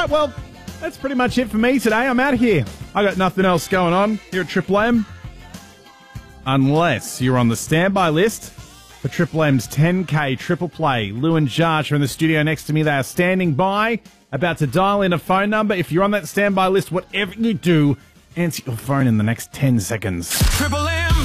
right, well, that's pretty much it for me today. I'm out of here. I got nothing else going on here at Triple M. Unless you're on the standby list for Triple M's 10K Triple Play. Lou and Josh are in the studio next to me. They are standing by, about to dial in a phone number. If you're on that standby list, whatever you do, answer your phone in the next 10 seconds. Triple M.